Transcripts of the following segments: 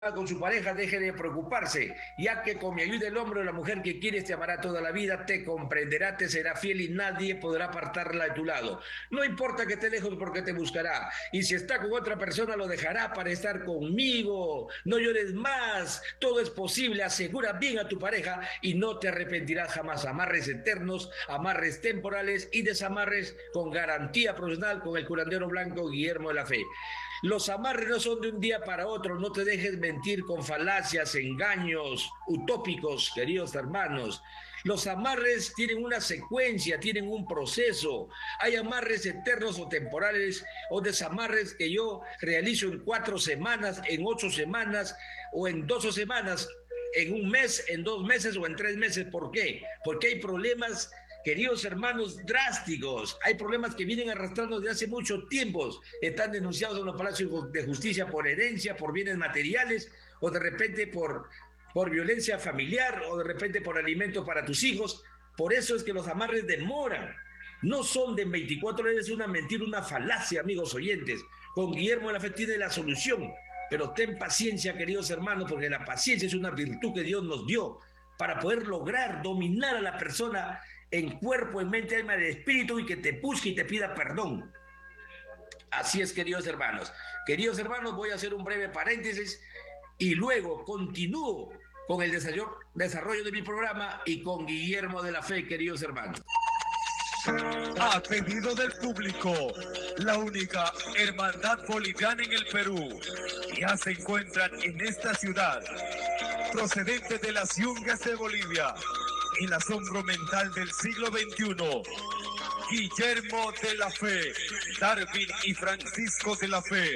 con su pareja, deje de preocuparse, ya que con mi ayuda el hombre o la mujer que quieres te amará toda la vida, te comprenderá, te será fiel y nadie podrá apartarla de tu lado. No importa que esté lejos porque te buscará. Y si está con otra persona lo dejará para estar conmigo. No llores más, todo es posible. Asegura bien a tu pareja y no te arrepentirás jamás. Amarres eternos, amarres temporales y desamarres con garantía profesional con el curandero blanco Guillermo de la Fe. Los amarres no son de un día para otro, no te dejes mentir con falacias, engaños utópicos, queridos hermanos. Los amarres tienen una secuencia, tienen un proceso. Hay amarres eternos o temporales o desamarres que yo realizo en 4 semanas, en 8 semanas o en 12 semanas, en un mes, en 2 meses o en 3 meses. ¿Por qué? Porque hay problemas, queridos hermanos, drásticos. Hay problemas que vienen arrastrando desde hace mucho tiempo. Están denunciados en los palacios de justicia por herencia, por bienes materiales o de repente por violencia familiar o de repente por alimentos para tus hijos. Por eso es que los amarres demoran. No son de 24 horas, es una mentira, una falacia, amigos oyentes. Con Guillermo de la Fe tiene la solución. Pero ten paciencia, queridos hermanos, porque la paciencia es una virtud que Dios nos dio para poder lograr dominar a la persona en cuerpo, en mente, alma y espíritu y que te busque y te pida perdón. Así es, queridos hermanos. Queridos hermanos, voy a hacer un breve paréntesis y luego continúo con el desarrollo de mi programa y con Guillermo de la Fe, queridos hermanos. A pedido del público, la única hermandad boliviana en el Perú ya se encuentran en esta ciudad, procedente de las yungas de Bolivia, el asombro mental del siglo XXI. Guillermo de la Fe, Darwin y Francisco de la Fe.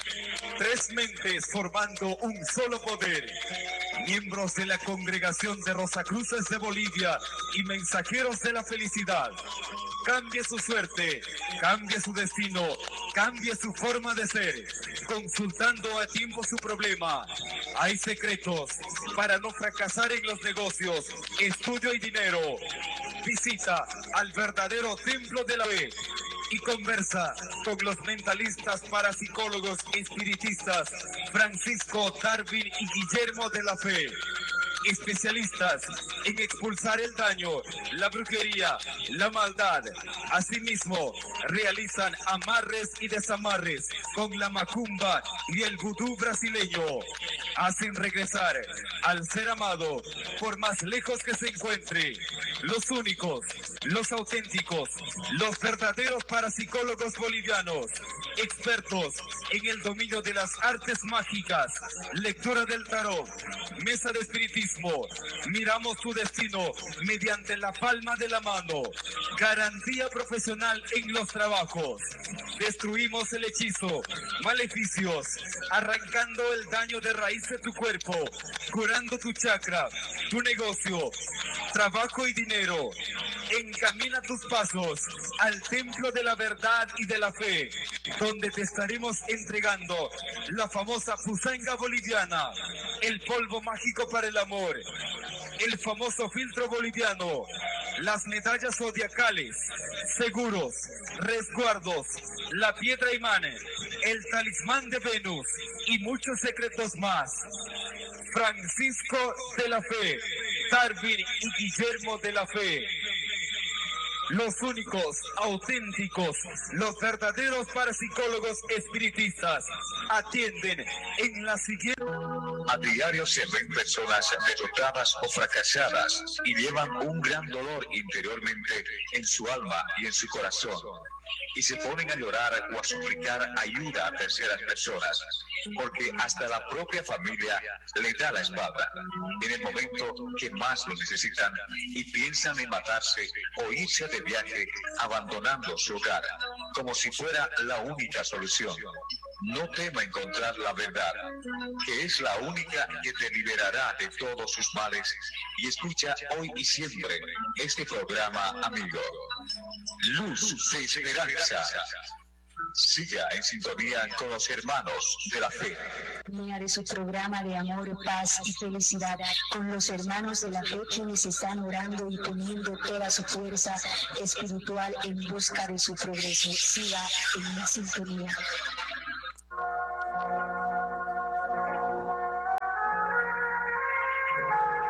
Tres mentes formando un solo poder. Miembros de la Congregación de Rosacruces de Bolivia y mensajeros de la felicidad. Cambie su suerte, cambie su destino, cambie su forma de ser, consultando a tiempo su problema. Hay secretos para no fracasar en los negocios, estudio y dinero. Visita al verdadero templo de la fe y conversa con los mentalistas, parapsicólogos, espiritistas Francisco, Darwin y Guillermo de la Fe. Especialistas en expulsar el daño, la brujería, la maldad. Asimismo, realizan amarres y desamarres con la macumba y el vudú brasileño. Hacen regresar al ser amado por más lejos que se encuentre. Los únicos, los auténticos, los verdaderos parapsicólogos bolivianos, expertos en el dominio de las artes mágicas, lectura del tarot, mesa de espiritismo. Miramos tu destino mediante la palma de la mano. Garantía profesional en los trabajos. Destruimos el hechizo, maleficios, arrancando el daño de raíz de tu cuerpo, curando tu chakra, tu negocio, trabajo y dinero. Encamina tus pasos al templo de la verdad y de la fe, donde te estaremos entregando la famosa fusanga boliviana, el polvo mágico para el amor, el famoso filtro boliviano, las medallas zodiacales, seguros, resguardos, la piedra imán, el talismán de Venus y muchos secretos más. Francisco de la Fe, Darwin y Guillermo de la Fe. Los únicos, auténticos, los verdaderos parapsicólogos espiritistas atienden en la siguiente... A diario se ven personas derrotadas o fracasadas y llevan un gran dolor interiormente en su alma y en su corazón. Y se ponen a llorar o a suplicar ayuda a terceras personas, porque hasta la propia familia le da la espalda en el momento que más lo necesitan y piensan en matarse o irse de viaje abandonando su hogar, como si fuera la única solución. No tema encontrar la verdad, que es la única que te liberará de todos sus males, y escucha hoy y siempre este programa, amigo. Luz de Esperanza. Siga en sintonía con los hermanos de la fe. De su programa de amor, paz y felicidad con los hermanos de la fe, quienes están orando y poniendo toda su fuerza espiritual en busca de su progreso. Siga en la sintonía.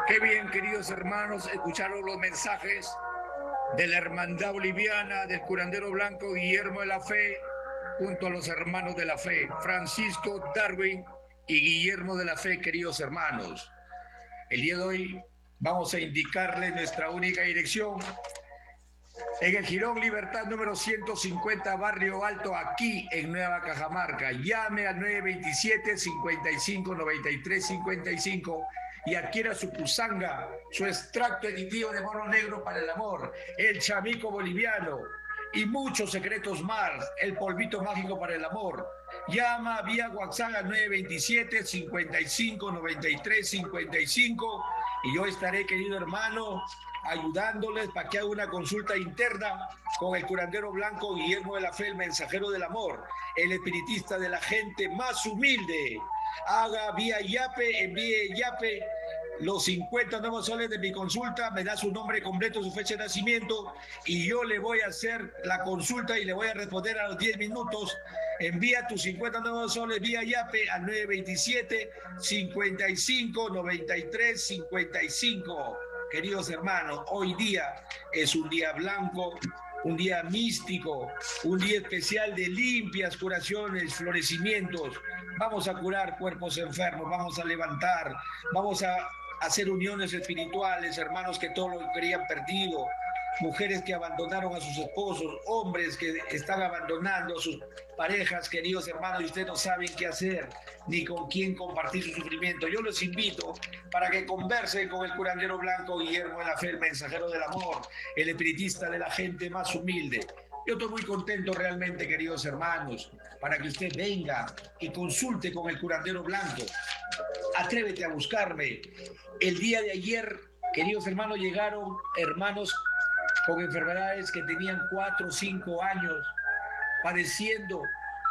Qué bien, queridos hermanos, escucharon los mensajes de la Hermandad Boliviana, del curandero blanco Guillermo de la Fe, junto a los hermanos de la fe, Francisco, Darwin y Guillermo de la Fe, queridos hermanos. El día de hoy vamos a indicarles nuestra única dirección en el Jirón Libertad número 150, Barrio Alto, aquí en Nueva Cajamarca. Llame al 927-55-93-55 y adquiera su pusanga, su extracto editivo de mono negro para el amor, el chamico boliviano y muchos secretos más, el polvito mágico para el amor. Llama vía WhatsApp al 927-55-93-55 y yo estaré, querido hermano, ayudándoles para que haga una consulta interna con el curandero blanco Guillermo de la Fe, el mensajero del amor, el espiritista de la gente más humilde. Haga vía Yape, envíe Yape los 50 nuevos soles de mi consulta, me da su nombre completo, su fecha de nacimiento y yo le voy a hacer la consulta y le voy a responder a los 10 minutos. Envía tus 50 nuevos soles vía Yape al 927-55-93-55. Queridos hermanos, hoy día es un día blanco, un día místico, un día especial de limpias curaciones, florecimientos. Vamos a curar cuerpos enfermos, vamos a levantar, vamos a hacer uniones espirituales, hermanos que todo lo querían perdido, mujeres que abandonaron a sus esposos, hombres que están abandonando a sus parejas, queridos hermanos, y ustedes no saben qué hacer ni con quién compartir su sufrimiento. Yo los invito para que conversen con el curandero blanco Guillermo de la Fe, el mensajero del amor, el espiritista de la gente más humilde. Yo estoy muy contento realmente, queridos hermanos, para que usted venga y consulte con el curandero blanco. Atrévete a buscarme. El día de ayer, queridos hermanos, llegaron hermanos con enfermedades que tenían 4 o 5 años padeciendo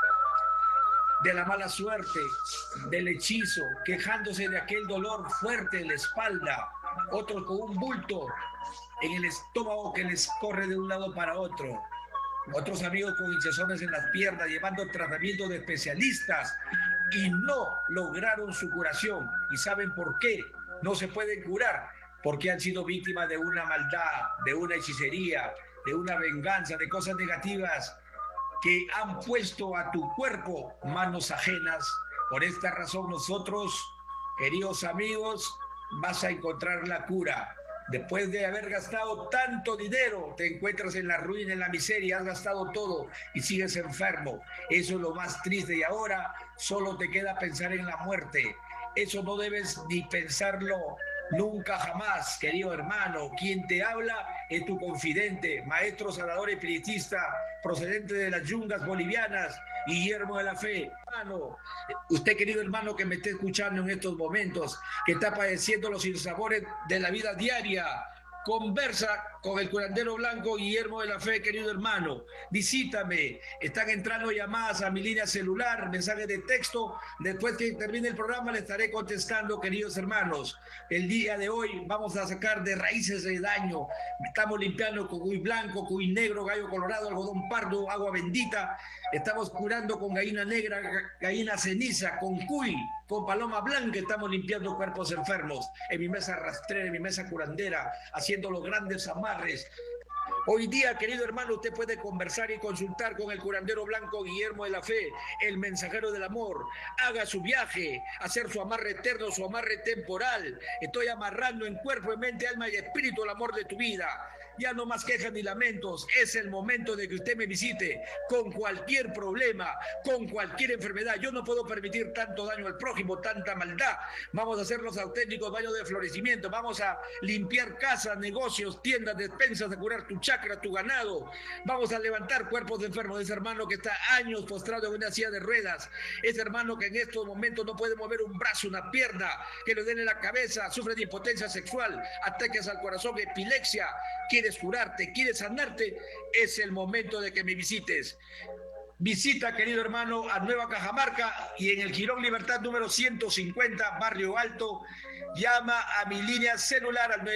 de la mala suerte, del hechizo, quejándose de aquel dolor fuerte en la espalda, otros con un bulto en el estómago que les corre de un lado para otro, otros amigos con hinchazones en las piernas, llevando tratamiento de especialistas y no lograron su curación. ¿Y saben por qué no se pueden curar? Porque han sido víctimas de una maldad, de una hechicería, de una venganza, de cosas negativas que han puesto a tu cuerpo manos ajenas. Por esta razón nosotros, queridos amigos, vas a encontrar la cura. Después de haber gastado tanto dinero, te encuentras en la ruina, en la miseria, has gastado todo y sigues enfermo. Eso es lo más triste y ahora solo te queda pensar en la muerte. Eso no debes ni pensarlo nunca jamás, querido hermano. Quien te habla es tu confidente, maestro sanador espiritista, procedente de las yungas bolivianas, Guillermo de la Fe. Hermano, usted, querido hermano, que me esté escuchando en estos momentos, que está padeciendo los sinsabores de la vida diaria, conversa con el curandero blanco Guillermo de la Fe, querido hermano. Visítame. Están entrando llamadas a mi línea celular, mensajes de texto. Después que termine el programa le estaré contestando, queridos hermanos. El día de hoy vamos a sacar de raíces de daño. Estamos limpiando con cuy blanco, cuy negro, gallo colorado, algodón pardo, agua bendita. Estamos curando con gallina negra, gallina ceniza, con cuy, con paloma blanca. Estamos limpiando cuerpos enfermos. En mi mesa rastrera, en mi mesa curandera, haciendo los grandes amarres. Hoy día, querido hermano, usted puede conversar y consultar con el curandero blanco Guillermo de la Fe, el mensajero del amor. Haga su viaje, hacer su amarre eterno, su amarre temporal. Estoy amarrando en cuerpo, en mente, alma y espíritu el amor de tu vida. Ya no más quejas ni lamentos. Es el momento de que usted me visite con cualquier problema, con cualquier enfermedad. Yo no puedo permitir tanto daño al prójimo, tanta maldad. Vamos a hacer los auténticos baños de florecimiento. Vamos a limpiar casas, negocios, tiendas, despensas, a curar tu chakra, tu ganado. Vamos a levantar cuerpos de enfermos. Ese hermano que está años postrado en una silla de ruedas. Ese hermano que en estos momentos no puede mover un brazo, una pierna, que le duele la cabeza, sufre de impotencia sexual, ataques al corazón, epilepsia. Quieres curarte, quieres sanarte, es el momento de que me visites. Visita, querido hermano, a Nueva Cajamarca y en el Jirón Libertad número 150, Barrio Alto. Llama a mi línea celular al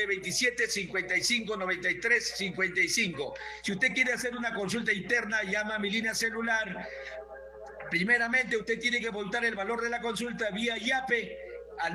927-55-93-55. Si usted quiere hacer una consulta interna, llama a mi línea celular. Primeramente, usted tiene que voltar el valor de la consulta vía Yape al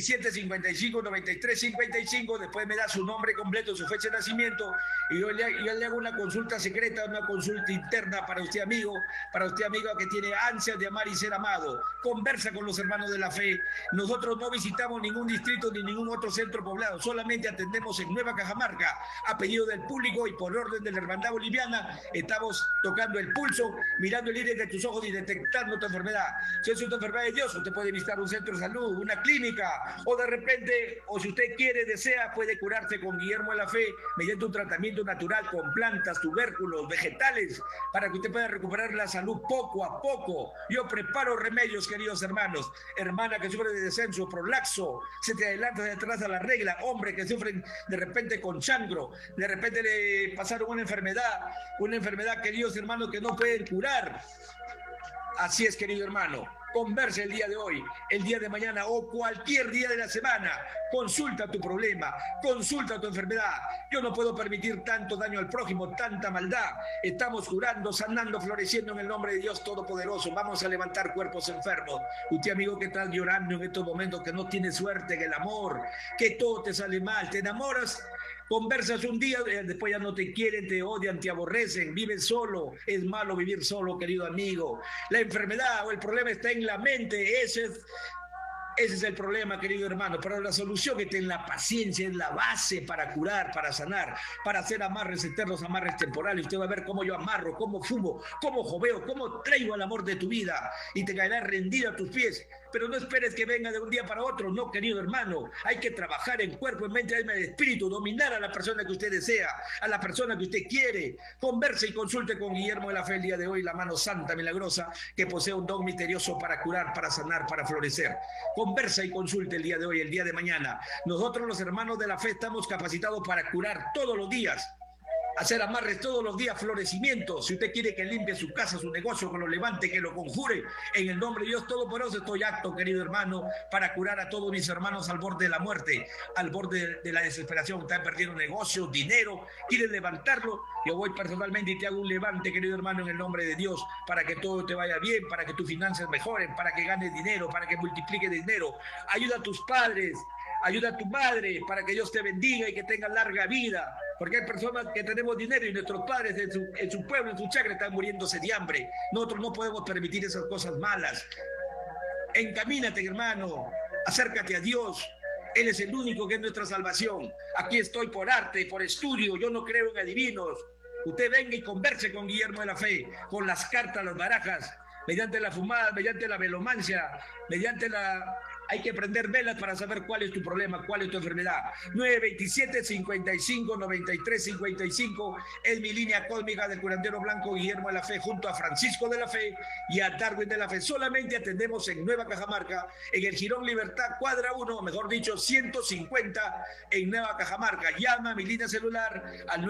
927-55-93-55, después me da su nombre completo, su fecha de nacimiento, y yo le hago una consulta secreta, una consulta interna para usted amigo que tiene ansias de amar y ser amado. Conversa con los hermanos de la fe. Nosotros no visitamos ningún distrito ni ningún otro centro poblado, solamente atendemos en Nueva Cajamarca, a pedido del público y por orden de la Hermandad Boliviana. Estamos tocando el pulso, mirando el iris de tus ojos y detectando tu enfermedad. Si es una enfermedad de Dios, usted puede visitar un centro de salud, una clínica, o de repente, o si usted quiere, desea, puede curarse con Guillermo de la Fe mediante un tratamiento natural con plantas, tubérculos, vegetales, para que usted pueda recuperar la salud poco a poco. Yo preparo remedios, queridos hermanos. Hermana que sufre de descenso, prolaxo, se te adelanta de atrás a la regla, hombre que sufren de repente con chancro, de repente le pasaron una enfermedad, queridos hermanos, que no pueden curar. Así es, querido hermano. Conversa el día de hoy, el día de mañana o cualquier día de la semana. Consulta tu problema, consulta tu enfermedad. Yo no puedo permitir tanto daño al prójimo, tanta maldad. Estamos curando, sanando, floreciendo en el nombre de Dios Todopoderoso. Vamos a levantar cuerpos enfermos. Usted, amigo, que está llorando en estos momentos, que no tiene suerte en el amor, que todo te sale mal, te enamoras, conversas un día, después ya no te quieren, te odian, te aborrecen, vives solo. Es malo vivir solo, querido amigo. La enfermedad o el problema está en la mente. Ese es el problema, querido hermano. Pero la solución está en la paciencia, es la base para curar, para sanar, para hacer amarres eternos, amarres temporales. Usted va a ver cómo yo amarro, cómo fumo, cómo joveo, cómo traigo el amor de tu vida y te caerá rendido a tus pies. Pero no esperes que venga de un día para otro, no, querido hermano. Hay que trabajar en cuerpo, en mente, alma y espíritu, dominar a la persona que usted desea, a la persona que usted quiere. Converse y consulte con Guillermo de la Fe el día de hoy, la mano santa, milagrosa, que posee un don misterioso para curar, para sanar, para florecer. Conversa y consulte el día de hoy, el día de mañana. Nosotros, los hermanos de la fe, estamos capacitados para curar todos los días, hacer amarres todos los días, florecimientos. Si usted quiere que limpie su casa, su negocio, que lo levante, que lo conjure, en el nombre de Dios Todopoderoso, estoy apto, querido hermano, para curar a todos mis hermanos al borde de la muerte, al borde de la desesperación. Están perdiendo negocios, dinero, quieren levantarlo. Yo voy personalmente y te hago un levante, querido hermano, en el nombre de Dios, para que todo te vaya bien, para que tus finanzas mejoren, para que ganes dinero, para que multipliques dinero. Ayuda a tus padres, ayuda a tu madre, para que Dios te bendiga y que tengas larga vida. Porque hay personas que tenemos dinero y nuestros padres en su pueblo, en su chacra, están muriéndose de hambre. Nosotros no podemos permitir esas cosas malas. Encamínate, hermano, acércate a Dios. Él es el único que es nuestra salvación. Aquí estoy por arte, por estudio. Yo no creo en adivinos. Usted venga y converse con Guillermo de la Fe, con las cartas, las barajas, mediante la fumada, mediante la velomancia, mediante la... Hay que prender velas para saber cuál es tu problema, cuál es tu enfermedad. 927-55-93-55 es mi línea cósmica del curandero blanco Guillermo de la Fe, junto a Francisco de la Fe y a Darwin de la Fe. Solamente atendemos en Nueva Cajamarca, en el Jirón Libertad, cuadra 1, mejor dicho, 150 en Nueva Cajamarca. Llama a mi línea celular al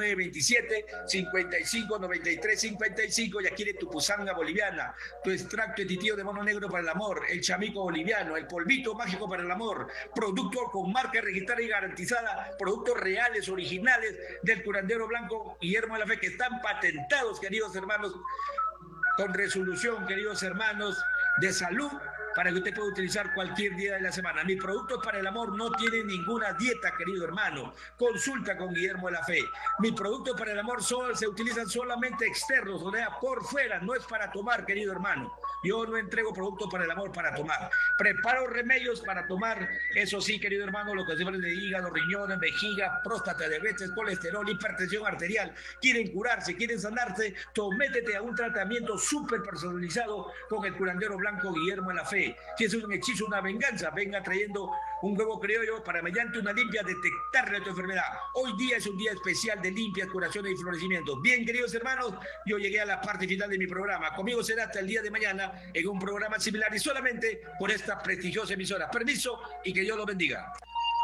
927-55-93-55 y adquiere tu pusanga boliviana, tu extracto de de mono negro para el amor, el chamico boliviano, el polvito mágico para el amor, productos con marca registrada y garantizada, productos reales, originales del curandero blanco Guillermo de la Fe, que están patentados, queridos hermanos, con resolución, queridos hermanos, de salud, para que usted pueda utilizar cualquier día de la semana. Mis productos para el amor no tienen ninguna dieta, querido hermano. Consulta con Guillermo de la Fe. Mis productos para el amor se utilizan solamente externos, o sea, por fuera, no es para tomar, querido hermano. Yo no entrego productos para el amor para tomar. Preparo remedios para tomar, eso sí, querido hermano, lo que se de hígado, riñones, vejiga, próstata, diabetes, colesterol, hipertensión arterial. Quieren curarse, quieren sanarse, métete a un tratamiento súper personalizado con el curandero blanco Guillermo de la Fe. Si es un hechizo, una venganza, venga trayendo un huevo criollo para, mediante una limpia, detectarle tu enfermedad. Hoy día es un día especial de limpias, curaciones y florecimientos. Bien, queridos hermanos, yo llegué a la parte final de mi programa. Conmigo será hasta el día de mañana en un programa similar y solamente por esta prestigiosa emisora. Permiso y que Dios los bendiga.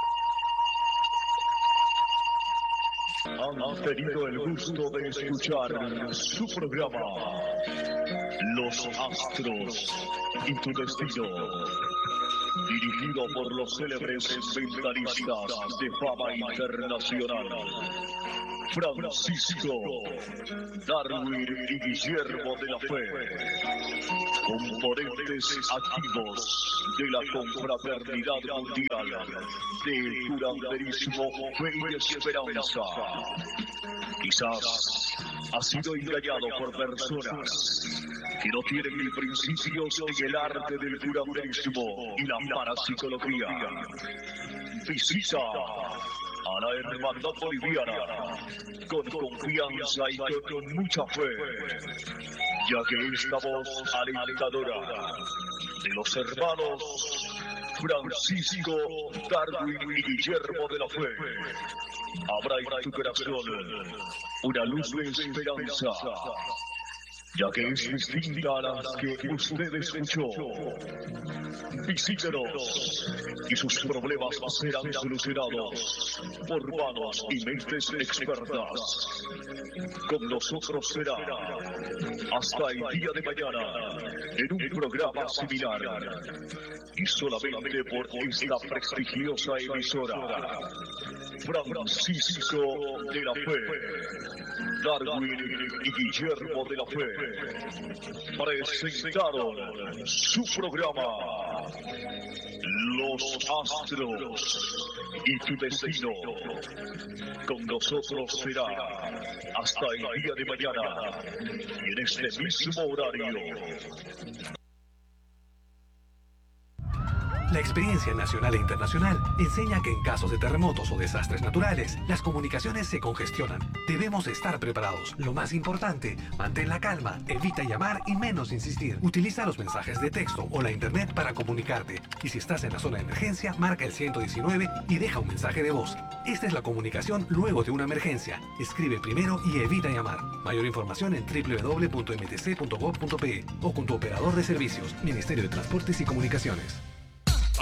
Han tenido el gusto de escuchar su programa Los Astros y tu Destino. dirigido por los célebres mentalistas de fama internacional, Francisco, Darwin y Guillermo de la Fe, componentes activos de la confraternidad mundial del curanderismo Fe y Esperanza. Quizás ha sido engañado por personas que no tienen ni principios en el arte del curanderismo y la parapsicología. Visita a la Hermandad Boliviana con confianza y con mucha fe, ya que esta voz alentadora de los hermanos Francisco, Darwin y Guillermo de la Fe habrá en tu corazón una luz de esperanza, ya que es distinta a las que usted escuchó. Visítenos y sus problemas serán solucionados por manos y mentes expertas. Con nosotros será hasta el día de mañana en un programa similar y solamente por esta prestigiosa emisora. Francisco de la Fe, Darwin y Guillermo de la Fe presentaron su programa Los Astros y tu destino. Con nosotros será hasta el día de mañana y en este mismo horario. La experiencia nacional e internacional enseña que en casos de terremotos o desastres naturales, las comunicaciones se congestionan. Debemos estar preparados. Lo más importante, mantén la calma, evita llamar y menos insistir. Utiliza los mensajes de texto o la internet para comunicarte. Y si estás en la zona de emergencia, marca el 119 y deja un mensaje de voz. Esta es la comunicación luego de una emergencia. Escribe primero y evita llamar. Mayor información en www.mtc.gov.pe o con tu operador de servicios, Ministerio de Transportes y Comunicaciones.